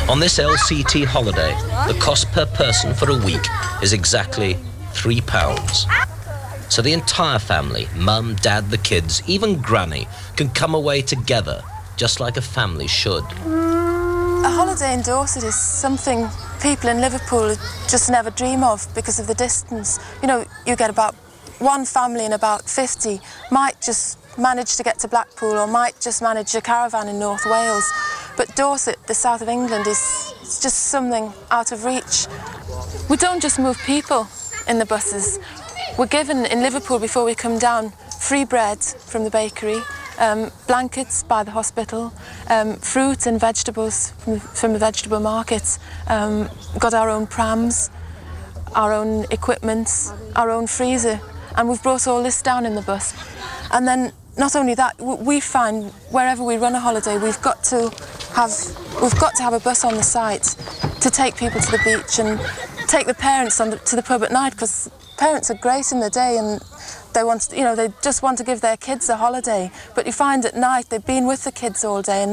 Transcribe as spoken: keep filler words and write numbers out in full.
On this L C T holiday, the cost per person for a week is exactly three pounds. So the entire family, mum, dad, the kids, even granny, can come away together, just like a family should. A holiday in Dorset is something people in Liverpool just never dream of because of the distance. You know, you get about one family in about fifty might just manage to get to Blackpool or might just manage a caravan in North Wales. But Dorset, the south of England, is it's just something out of reach. We don't just move people in the buses. We're given in Liverpool, before we come down, free bread from the bakery, um, blankets by the hospital, um, fruit and vegetables from, from the vegetable markets. Um, got our own prams, our own equipment, our own freezer, and we've brought all this down in the bus. And then not only that, we find wherever we run a holiday, we've got to have we've got to have a bus on the site to take people to the beach and take the parents on the, to the pub at night, because parents are great in the day and they want, you know, they just want to give their kids a holiday. But you find at night they've been with the kids all day and